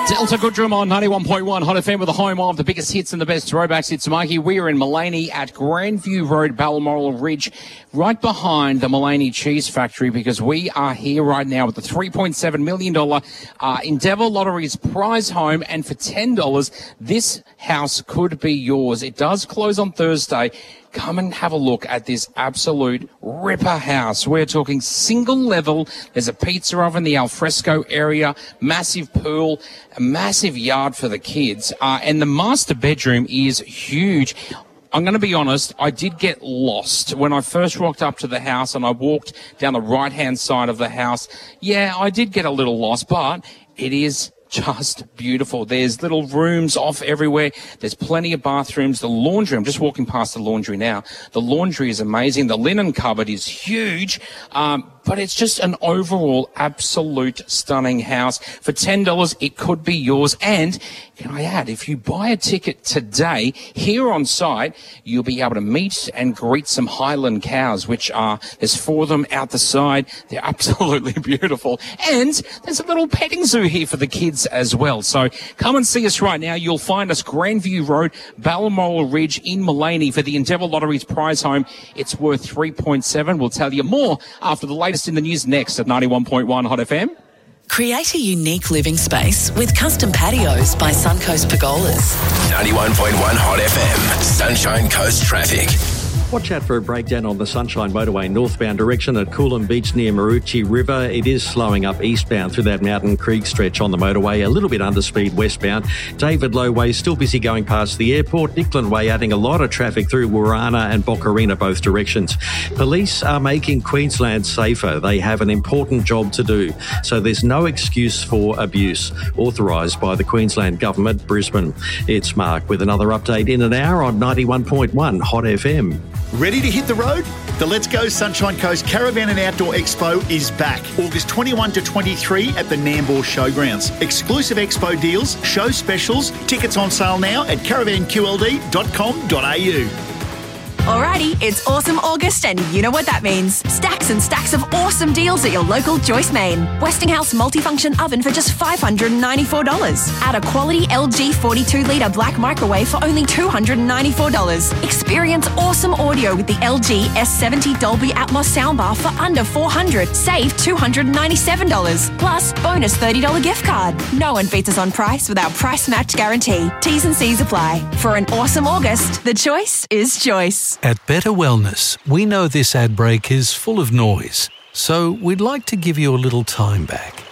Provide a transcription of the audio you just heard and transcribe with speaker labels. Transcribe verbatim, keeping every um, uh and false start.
Speaker 1: Delta Goodrum on ninety-one point one Hot F M with the home of the biggest hits and the best throwbacks. It's Mikey. We are in Mullaney at Grandview Road, Balmoral Ridge, right behind the Mullaney Cheese Factory, because we are here right now with the three point seven million dollars uh, Endeavour Lotteries prize home. And for ten dollars, this house could be yours. It does close on Thursday. Come and have a look at this absolute ripper house. We're talking single level. There's a pizza oven, the alfresco area, massive pool, a massive yard for the kids, uh, and the master bedroom is huge. I'm going to be honest, I did get lost when I first walked up to the house and I walked down the right-hand side of the house. Yeah, I did get a little lost, but it is just beautiful. There's little rooms off everywhere. There's plenty of bathrooms. The laundry, I'm just walking past the laundry now. The laundry is amazing. The linen cupboard is huge. Um, but it's just an overall absolute stunning house. For ten dollars, it could be yours. And can I add, if you buy a ticket today here on site, you'll be able to meet and greet some Highland cows, which are, there's four of them out the side. They're absolutely beautiful. And there's a little petting zoo here for the kids as well. So come and see us right now. You'll find us Grandview Road, Balmoral Ridge in Mullaney for the Endeavour Lotteries prize home. It's worth three point seven. We'll tell you more after the latest in the news next at ninety-one point one Hot F M.
Speaker 2: Create a unique living space with custom patios by Suncoast Pergolas.
Speaker 3: ninety-one point one Hot F M, Sunshine Coast Traffic.
Speaker 4: Watch out for a breakdown on the Sunshine Motorway northbound direction at Coolum Beach near Maroochy River. It is slowing up eastbound through that Mountain Creek stretch on the motorway, a little bit under speed westbound. David Low Way still busy going past the airport. Nickland Way adding a lot of traffic through Warana and Boccarina both directions. Police are making Queensland safer. They have an important job to do, so there's no excuse for abuse. Authorised by the Queensland Government, Brisbane. It's Mark with another update in an hour on ninety-one point one Hot F M.
Speaker 5: Ready to hit the road? The Let's Go Sunshine Coast Caravan and Outdoor Expo is back. August twenty-first to twenty-third at the Nambour Showgrounds. Exclusive expo deals, show specials, tickets on sale now at caravan q l d dot com dot a u.
Speaker 6: Alrighty, it's awesome August and you know what that means. Stacks and stacks of awesome deals at your local Joyce Main. Westinghouse multifunction oven for just five hundred ninety-four dollars. Add a quality L G forty-two litre black microwave for only two hundred ninety-four dollars. Experience awesome audio with the L G S seventy Dolby Atmos soundbar for under four hundred dollars. Save two hundred ninety-seven dollars. Plus, bonus thirty dollars gift card. No one beats us on price with our price match guarantee. T's and C's apply. For an awesome August, the choice is Joyce.
Speaker 7: At Better Wellness, we know this ad break is full of noise, so we'd like to give you a little time back.